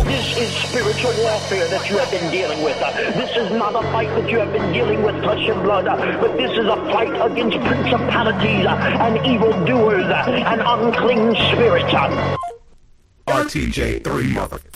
This is spiritual warfare that you have been dealing with. This is not a fight that you have been dealing with flesh and blood, but this is a fight against principalities and evildoers and unclean spirits. RTJ3 mother.